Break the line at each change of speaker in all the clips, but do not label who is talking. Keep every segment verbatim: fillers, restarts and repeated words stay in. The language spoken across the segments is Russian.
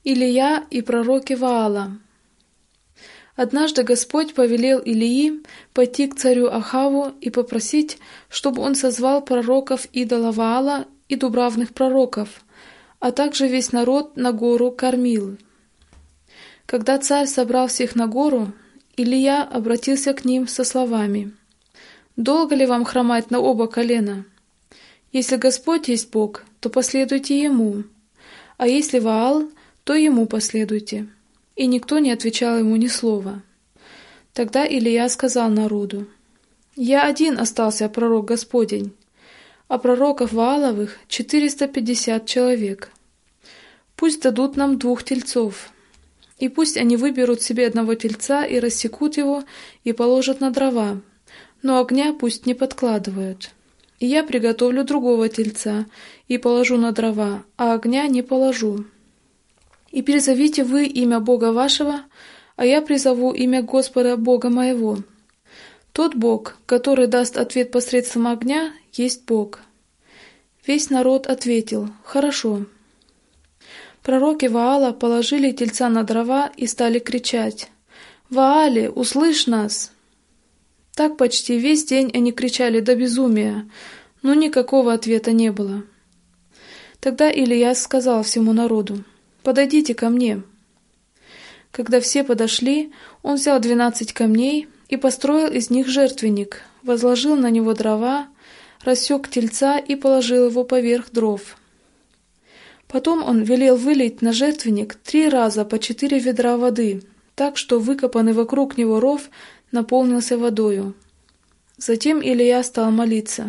Илия и пророки Ваала. Однажды Господь повелел Илии пойти к царю Ахаву и попросить, чтобы он созвал пророков идола Ваала и дубравных пророков, а также весь народ на гору Кармил. Когда царь собрал всех на гору, Илия обратился к ним со словами: «Долго ли вам хромать на оба колена? Если Господь есть Бог, то последуйте Ему, а если Ваал, то ему последуйте». И никто не отвечал ему ни слова. Тогда Илия сказал народу: «Я один остался пророк Господень, а пророков Вааловых четыреста пятьдесят человек. Пусть дадут нам двух тельцов, и пусть они выберут себе одного тельца и рассекут его, и положат на дрова, но огня пусть не подкладывают. И я приготовлю другого тельца, и положу на дрова, а огня не положу. И призовите вы имя Бога вашего, а я призову имя Господа Бога моего. Тот Бог, который даст ответ посредством огня, есть Бог». Весь народ ответил: «Хорошо». Пророки Ваала положили тельца на дрова и стали кричать: «Ваале, услышь нас!» Так почти весь день они кричали до безумия, но никакого ответа не было. Тогда Илия сказал всему народу: «Подойдите ко мне». Когда все подошли, он взял двенадцать камней и построил из них жертвенник, возложил на него дрова, рассек тельца и положил его поверх дров. Потом он велел вылить на жертвенник три раза по четыре ведра воды, так что выкопанный вокруг него ров наполнился водою. Затем Илия стал молиться: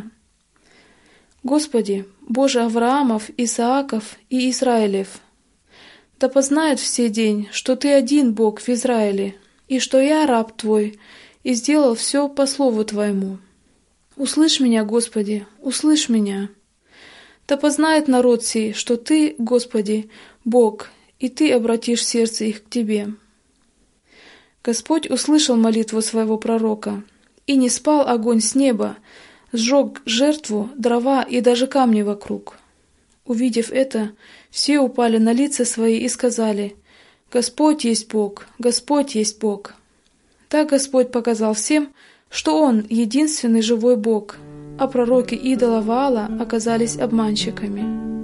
«Господи, Боже Авраамов, Исааков и Израилев, да познают все день, что Ты один Бог в Израиле, и что я раб Твой, и сделал все по слову Твоему. Услышь меня, Господи, услышь меня. Да познает народ сей, что Ты, Господи, Бог, и Ты обратишь сердце их к Тебе». Господь услышал молитву своего пророка, и не спал огонь с неба, сжег жертву, дрова и даже камни вокруг. Увидев это, все упали на лица свои и сказали: «Господь есть Бог, Господь есть Бог». Так Господь показал всем, что Он единственный живой Бог, а пророки идола Ваала оказались обманщиками.